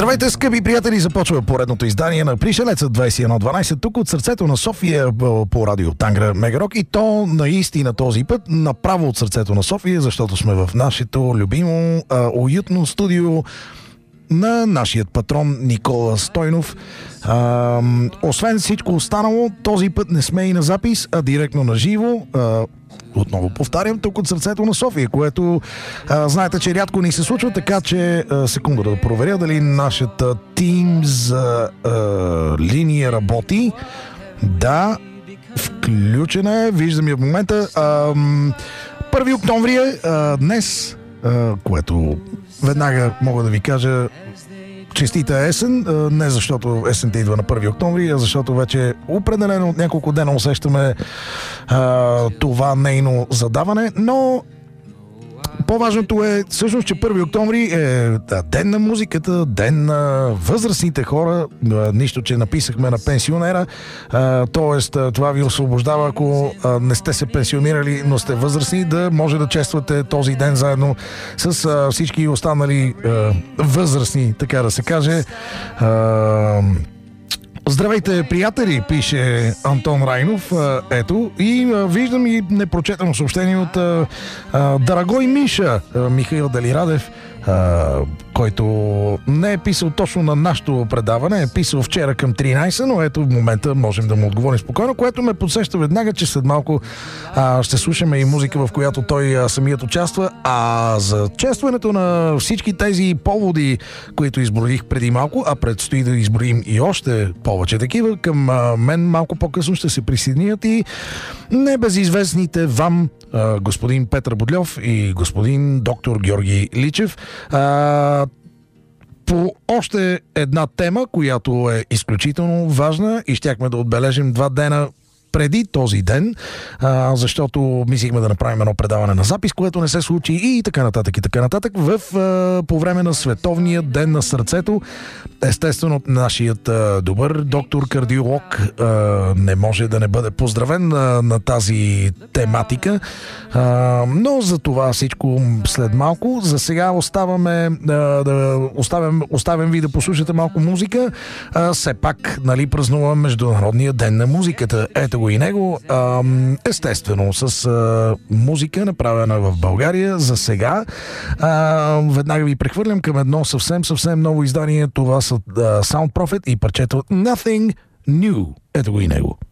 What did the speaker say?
Здравейте, скъпи приятели! Започва поредното издание на Пришелеца 2112 тук от сърцето на София по радио Тангра Мегарок, и то наистина този път направо от сърцето на София, защото сме в нашето любимо уютно студио на нашият патрон Никола Стойнов. Освен всичко останало, този път не сме и на запис, а директно на живо. Отново повтарям, тук от сърцето на София, което знаете, че рядко ни се случва, така че секунда да проверя дали нашата Teams линия работи. Да, включена е, виждам я в момента. 1 октомври е днес, което веднага мога да ви кажа честита есен, не защото есента идва на 1 октомври, а защото вече определено от няколко дена усещаме това нейно задаване, но по-важното е всъщност, че 1 октомври е ден на музиката, ден на възрастните хора, нищо, че написахме на пенсионера, т.е. това ви освобождава, ако не сте се пенсионирали, но сте възрастни, да може да чествате този ден заедно с всички останали възрастни, така да се каже. Здравейте, приятели, пише Антон Райнов. Ето, и виждам и непрочетено съобщение от Дорогой Миша, Михаил Делирадев, който не е писал точно на нашото предаване, е писал вчера към 13, но ето в момента можем да му отговорим спокойно, което ме подсеща веднага, че след малко ще слушаме и музика, в която той самият участва, а за честването на всички тези поводи, които изброих преди малко, а предстои да изброим и още повече такива, към мен малко по-късно ще се присъединят и небезизвестните вам господин Петър Бодльов и господин доктор Георги Личев по още една тема, която е изключително важна и щяхме да отбележим 2 дена преди този ден, защото мислихме да направим едно предаване на запис, което не се случи и така нататък и така нататък по време на Световния ден на сърцето. Естествено, нашият добър доктор-кардиолог не може да не бъде поздравен на тази тематика, но за това всичко след малко. За сега оставям ви да послушате малко музика. Все пак, нали, празнувам Международния ден на музиката. Ето го и него. Естествено, с музика, направена в България за сега. Веднага ви прехвърлям към едно съвсем ново издание. Това са Sound Prophet и парчето Nothing New. Ето го и него.